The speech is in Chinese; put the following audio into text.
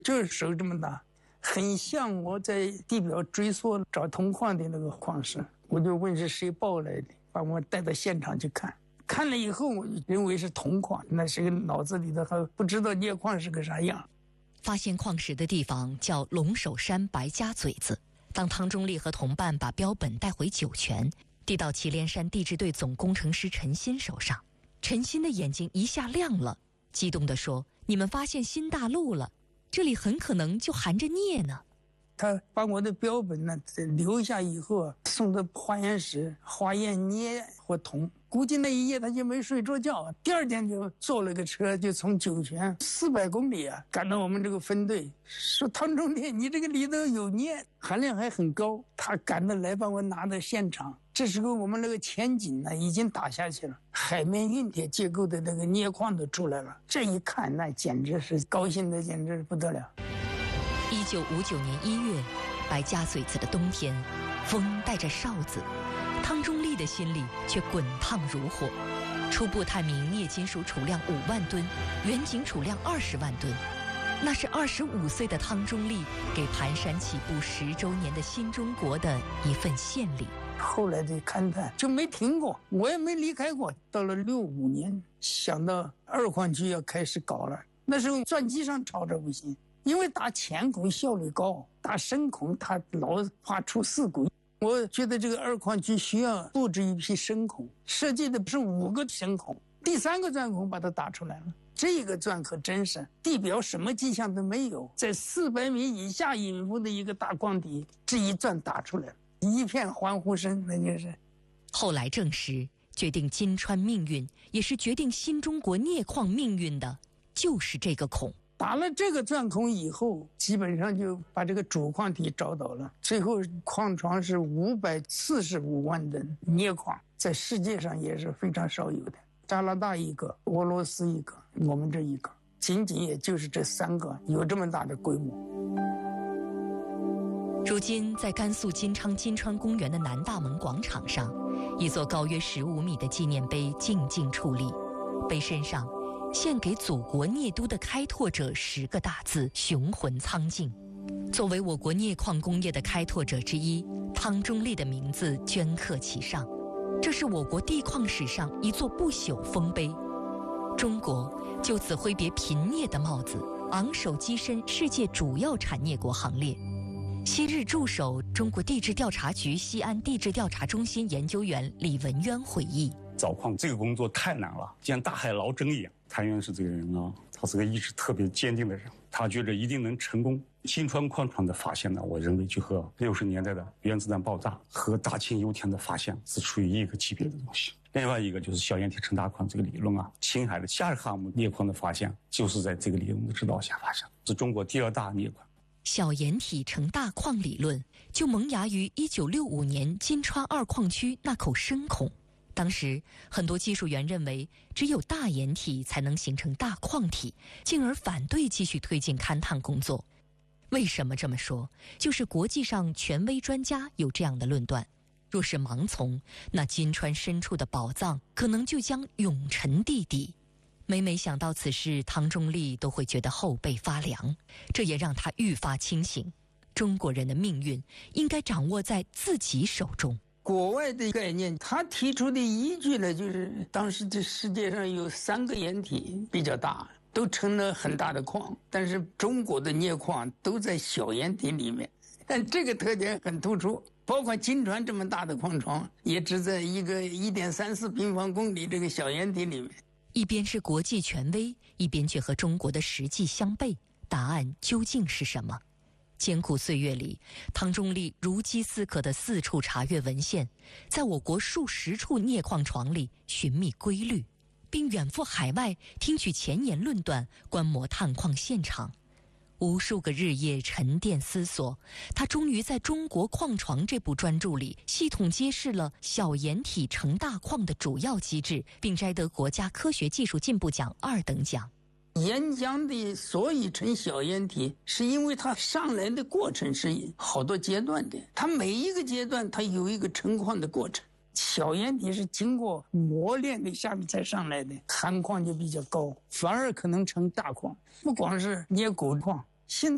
这手这么大，很像我在地表追溯找铜矿的那个矿石。我就问是谁抱来的，把我带到现场去看。看了以后，我就认为是铜矿，那是个脑子里头还不知道镍矿是个啥样。 发现矿石的地方叫龙首山白家嘴子。当汤中立和同伴把标本带回酒泉，递到祁连山地质队总工程师陈新手上，陈新的眼睛一下亮了，激动地说：“你们发现新大陆了，这里很可能就含着镍呢。” 他把我的标本呢留下以后，送到化验室化验镍或铜。估计那一夜他就没睡着觉，第二天就坐了个车，就从酒泉400公里赶到我们这个分队，说汤中立，你这个里头有镍，含量还很高。他赶着来把我拿到现场。这时候我们那个前井呢已经打下去了，海绵运铁结构的那个镍矿都出来了。这一看，那简直是高兴的简直不得了。 1959年1月，白家嘴子的冬天，风带着哨子，汤中立的心里却滚烫如火。初步探明镍金属储量5万吨，远景储量20万吨。那是25岁的汤中立给盘山起步10周年的新中国的一份献礼。 后来的勘探就没停过，我也没离开过。到了65年，想到2矿区要开始搞了，那时候钻机上吵着不行，因为打浅孔效率高，打深孔它老怕出事故。我觉得这个2矿区需要布置一批深孔，设计的是5个深孔，第3个钻孔把它打出来了。这个钻可真是地表什么迹象都没有，在400米以下隐伏的一个大矿底，这一钻打出来了，一片欢呼声，那就是。 后来证实，决定金川命运，也是决定新中国镍矿命运的，就是这个孔。 打了这个钻孔以后，基本上就把这个主矿体找到了。最后矿床是545万吨镍矿，在世界上也是非常少有的。加拿大一个，俄罗斯一个，我们这一个，仅仅也就是这3个有这么大的规模。 如今在甘肃金昌金川公园的南大门广场上，一座高约15米的纪念碑静静矗立，碑身上献给祖国镍都的开拓者10个大字雄浑苍劲。作为我国镍矿工业的开拓者之一，汤中立的名字镌刻其上。这是我国地矿史上一座不朽丰碑，中国就此挥别贫镍的帽子，昂首跻身世界主要产业国行列。昔日驻守中国地质调查局西安地质调查中心研究员李文渊回忆： 找矿这个工作太难了，就像大海捞针一样。谭院士这个人啊，他是个意志特别坚定的人，他觉得一定能成功。新川矿床的发现呢，我认为就和60年代的原子弹爆炸和大庆油田的发现是处于一个级别的东西。另外一个就是小岩体成大矿这个理论啊，青海的夏尔哈姆镍矿的发现就是在这个理论的指导下发现，是中国第2大镍矿。 小岩体成大矿理论就萌芽于1965年金川2矿区那口深孔。当时很多技术员认为只有大岩体才能形成大矿体，进而反对继续推进勘探工作。为什么这么说？就是国际上权威专家有这样的论断，若是盲从，那金川深处的宝藏可能就将永沉地底。每每想到此事，汤中立都会觉得后背发凉，这也让他愈发清醒，中国人的命运应该掌握在自己手中。 国外的概念，他提出的依据呢，就是当时这世界上有3个岩体比较大，都成了很大的矿，但是中国的镍矿都在小岩体里面，但这个特点很突出。包括金川这么大的矿床，也只在一个1.34平方公里这个小岩体里面。 一边是国际权威，一边却和中国的实际相悖，答案究竟是什么？艰苦岁月里，汤中立如饥似渴地四处查阅文献，在我国数10处镍矿床里寻觅规律，并远赴海外听取前沿论断，观摩探矿现场。无数个日夜沉淀思索，他终于在《中国矿床》这部专著里系统揭示了小岩体成大矿的主要机制，并摘得国家科学技术进步奖2等奖。 岩浆的所以成小岩体，是因为它上来的过程是好多阶段的，它每一个阶段它有一个成矿的过程。小岩体是经过磨练的下面才上来的，含矿就比较高，反而可能成大矿。不光是镍钴矿，现在